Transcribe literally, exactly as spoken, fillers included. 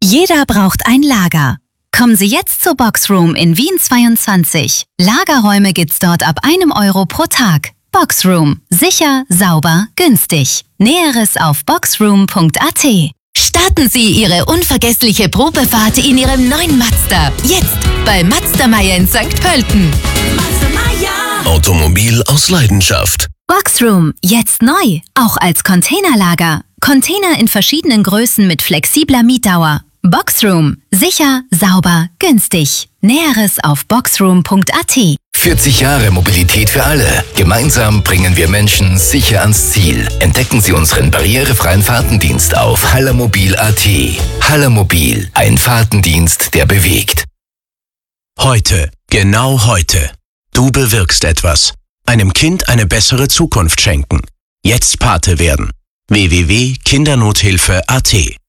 Jeder braucht ein Lager. Kommen Sie jetzt zur Boxroom in Wien zweiundzwanzig. Lagerräume gibt's dort ab einem Euro pro Tag. Boxroom. Sicher, sauber, günstig. Näheres auf boxroom punkt a t. Starten Sie Ihre unvergessliche Probefahrt in Ihrem neuen Mazda. Jetzt bei Mazda Meier in Sankt Pölten. Mazda Meier. Automobil aus Leidenschaft. Boxroom. Jetzt neu. Auch als Containerlager. Container in verschiedenen Größen mit flexibler Mietdauer. Boxroom. Sicher, sauber, günstig. Näheres auf boxroom punkt a t. vierzig Jahre Mobilität für alle. Gemeinsam bringen wir Menschen sicher ans Ziel. Entdecken Sie unseren barrierefreien Fahrtendienst auf hallermobil punkt a t. Hallermobil, ein Fahrtendienst, der bewegt. Heute, genau heute. Du bewirkst etwas. Einem Kind eine bessere Zukunft schenken. Jetzt Pate werden. w w w punkt kindernothilfe punkt a t